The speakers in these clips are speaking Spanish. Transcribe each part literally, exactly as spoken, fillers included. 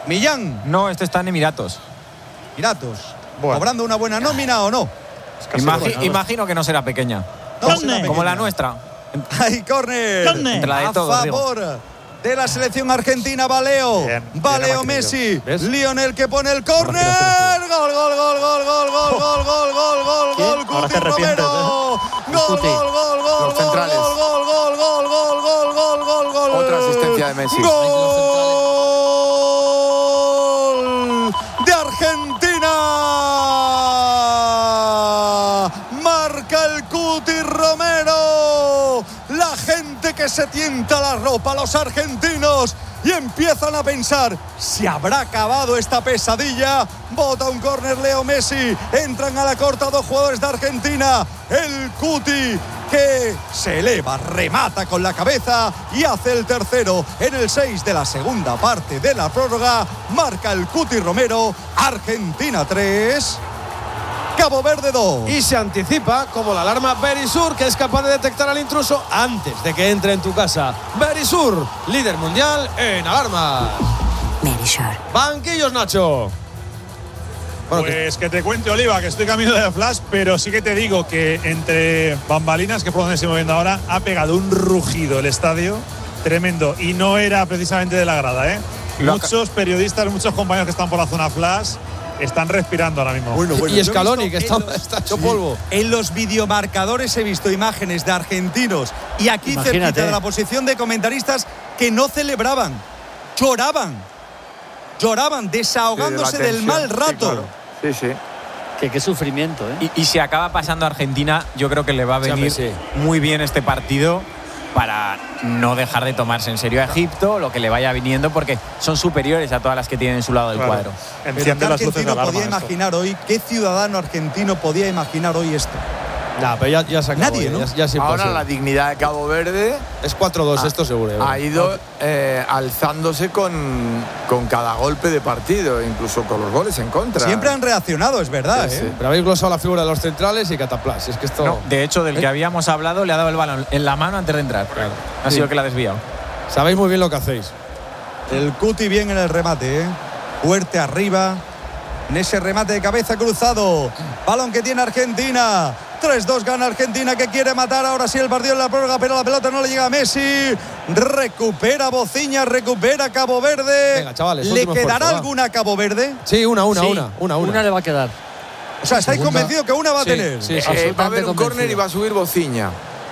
Millán. No, este está en Emiratos. Emiratos. Bueno. ¿Cobrando una buena nómina o no? Imagi bueno, imagino que no será pequeña. No Córner. será pequeña. Como la nuestra. ¡Ay, córner! Córner. Entre la de A todos, digo. favor de la selección argentina, Valeo. Bien, Valeo bien Messi. ¿Ves? Lionel que pone el córner. Gol, gol, gol, gol, gol, gol, gol, gol, gol, gol, ¿Quién? gol, Ahora Cuti te arrepientes, Romero. ¿eh? Gol, Cuti. gol, gol, gol, Los gol, centrales. gol, gol, gol, gol, gol, gol, gol, gol, gol, gol. Otra asistencia de Messi. Gol de Argentina. Marca el Cuti Romero. La gente que se tienta la ropa, los argentinos, y empiezan a pensar, ¿se habrá acabado esta pesadilla? Bota un córner Leo Messi, entran a la corta dos jugadores de Argentina, el Cuti que se eleva, remata con la cabeza y hace el tercero en el seis de la segunda parte de la prórroga. Marca el Cuti Romero. Argentina tres, Cabo Verde dos. Y se anticipa como la alarma Berisur, que es capaz de detectar al intruso antes de que entre en tu casa. Berisur, líder mundial en alarmas. Berisur. Banquillos, Nacho. Bueno, Pues que te cuente, Oliva, que estoy camino de flash, pero sí que te digo que entre bambalinas, que es por donde estoy moviendo ahora, ha pegado un rugido el estadio tremendo y no era precisamente de la grada, ¿eh? Muchos periodistas, muchos compañeros que están por la zona flash están respirando ahora mismo. Bueno, bueno, y yo he Scaloni, visto que está, en los- está hecho Sí. polvo. En los videomarcadores he visto imágenes de argentinos y aquí Imagínate. cerquita de la posición de comentaristas que no celebraban, lloraban, lloraban, desahogándose Sí, de la del tensión. mal rato. Sí, claro. Sí, sí. Que qué sufrimiento, ¿eh? Y, y si acaba pasando a Argentina, yo creo que le va a Sí, venir hombre, sí. muy bien este partido para no dejar de tomarse en serio a Egipto, lo que le vaya viniendo, porque son superiores a todas las que tienen en su lado del Claro. cuadro. Pero Enciende ¿qué las luces de argentino alarma. podía esto. imaginar hoy? ¿Qué ciudadano argentino podía imaginar hoy esto? Nah, pero ya, ya se acabó. Nadie, ya, ¿no? ya, ya es Ahora imposible. la dignidad de Cabo Verde Es cuatro dos, Ah, esto seguro. ¿eh? ha ido eh, alzándose con, con cada golpe de partido, incluso con los goles en contra. Siempre han reaccionado, es verdad, Sí, ¿eh? sí. Pero habéis glosado la figura de los centrales y cataplas. Es que esto. No, de hecho, del que ¿Eh? habíamos hablado, le ha dado el balón en la mano antes de entrar. Ha Sí. sido que la ha desviado. Sabéis muy bien lo que hacéis. El Cuti bien en el remate, ¿eh? Fuerte arriba. En ese remate de cabeza cruzado. Balón que tiene Argentina. tres dos gana Argentina, que quiere matar ahora sí el partido en la prórroga, pero la pelota no le llega a Messi. Recupera Bociña, recupera Cabo Verde. Venga, chavales, ¿Le último quedará esfuerzo, va. alguna a Cabo Verde? Sí, una, una, Sí, una, una, una. Una le va a quedar. O sea, ¿estáis Segunda. convencidos que una va a Sí, tener? sí, sí. Eh, va a haber absolutamente un córner y convencido. va a subir Bociña.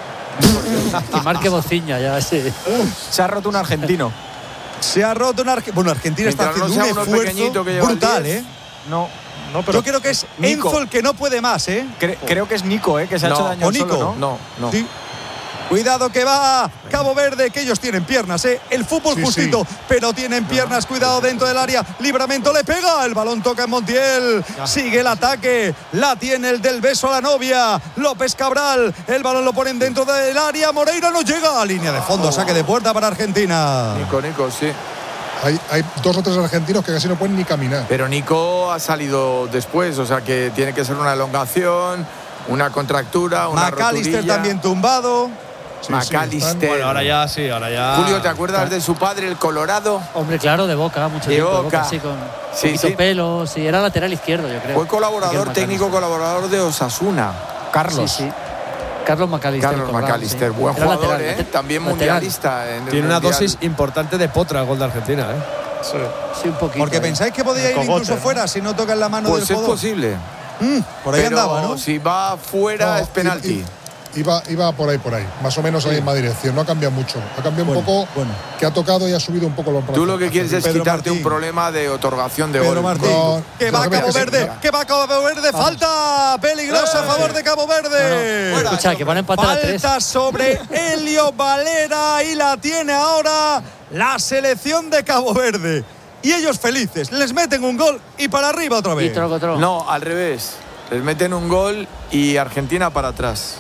Que marque Bociña, ya sí. Se ha roto un argentino. Se ha roto una Argentina. Bueno, Argentina está Mientras no haciendo un sea uno pequeñito esfuerzo que lleva el brutal, diez. ¿eh? No, No, pero Yo creo que es Nico. Enzo el que no puede más, ¿eh? cre- creo que es Nico, ¿eh? Que se ha No, hecho daño o al solo, Nico. ¿no? No, no. Sí. Cuidado que va Cabo Verde, que ellos tienen piernas, ¿eh? El fútbol Sí, justito, pero tienen piernas. Cuidado dentro del área. Libramento le pega. El balón toca en Montiel. Sigue el ataque. La tiene el del beso a la novia. López Cabral. El balón lo ponen dentro del área. Moreira no llega a línea de fondo. Saque de puerta para Argentina. Nico, Nico, sí. Hay, hay dos o tres argentinos que casi no pueden ni caminar. Pero Nico ha salido después, o sea que tiene que ser una elongación, una contractura, una McAllister rotulilla. también tumbado. Sí, sí, McAllister. están- Bueno, ahora ya sí, ahora ya. Julio, ¿te acuerdas de su padre, el Colorado? Hombre, claro, de Boca, mucho De tiempo de Boca. Boca, sí, con Sí, poquito sí. pelo, sí, era lateral izquierdo, yo creo. Fue colaborador, Aquel técnico McAllister. colaborador de Osasuna. Carlos. Sí, sí. Carlos McAllister. Carlos Cobrado, McAllister, sí. buen Era jugador, lateral, ¿eh? lateral. También Lateral. mundialista. En el Tiene una mundial. dosis importante de potra el gol de Argentina, ¿eh? sí. Sí, un poquito. Porque ¿eh? pensáis que podía ir Cogote, incluso ¿no? fuera si no toca en la mano Pues del es jugador. posible. Mm, por ahí Pero andaba, ¿no? si va fuera No, es penalti. i- i- Iba, iba por ahí, por ahí. Más o menos a la misma dirección. No ha cambiado mucho. Ha cambiado Bueno, un poco. bueno. Que ha tocado y ha subido un poco los brazos. Tú lo que quieres es Pedro quitarte Martín. un problema de otorgación de Pedro gol. Martín, No, que no, va a no, Cabo no, Verde, no. que va a Cabo Verde, falta peligrosa a favor de Cabo Verde. No, no. Escucha, que van a empatar a tres. Falta sobre Helio Valera y la tiene ahora la selección de Cabo Verde. Y ellos felices, les meten un gol y para arriba otra Y vez. troco, troco. No, al revés. Les meten un gol y Argentina para atrás.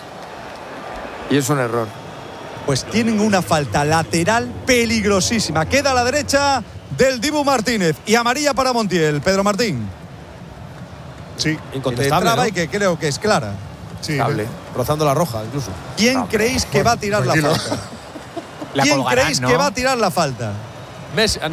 Y es un error. Pues tienen una falta lateral peligrosísima. Queda a la derecha del Dibu Martínez y amarilla para Montiel. Pedro Martín. Sí, Que le Incontestable, traba ¿no? y que creo que es clara. sí. Cable. Rozando la roja, incluso. ¿Quién creéis que va a tirar la tranquilo. falta? La ¿Quién colgarán, creéis ¿no? que va a tirar la falta? Messi,